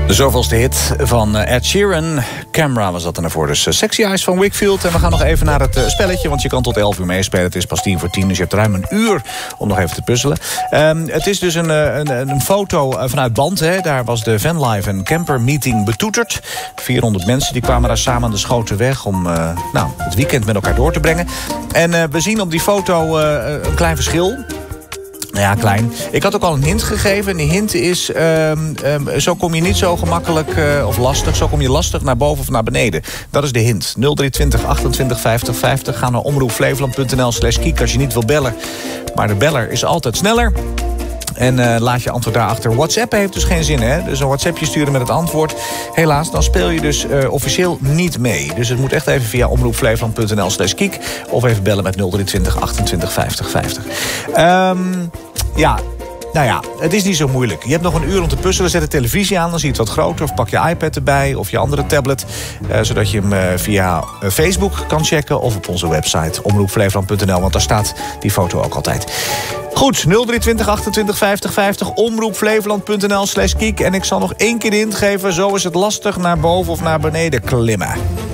De zoveelste hit van Ed Sheeran. Camera was dat er naar voor. Dus Sexy Eyes van Wakefield. En we gaan nog even naar het spelletje, want je kan tot 11 uur meespelen. Het is pas 10 voor 10, dus je hebt ruim een uur om nog even te puzzelen. Het is dus een foto vanuit Band. Hè. Daar was de Vanlife en Camper Meeting betoeterd. 400 mensen die kwamen daar samen aan de Schotenweg om het weekend met elkaar door te brengen. En we zien op die foto een klein verschil. Nou ja, klein. Ik had ook al een hint gegeven. En die hint is, zo kom je niet zo gemakkelijk of lastig. Zo kom je lastig naar boven of naar beneden. Dat is de hint. 0320 28 50 50. Ga naar omroepflevoland.nl/kiek als je niet wil bellen. Maar de beller is altijd sneller. En laat je antwoord daarachter. WhatsApp heeft dus geen zin, hè? Dus een WhatsAppje sturen met het antwoord. Helaas, dan speel je dus officieel niet mee. Dus het moet echt even via omroepflevoland.nl/kiek. Of even bellen met 0320 28 50 50. Het is niet zo moeilijk. Je hebt nog een uur om te puzzelen. Zet de televisie aan, dan zie je het wat groter. Of pak je iPad erbij, of je andere tablet. Zodat je hem via Facebook kan checken. Of op onze website, omroepflevoland.nl. Want daar staat die foto ook altijd. Goed, 0320 28 50 50. Omroepflevoland.nl/kiek. En ik zal nog 1 keer de hint geven. Zo is het lastig naar boven of naar beneden klimmen.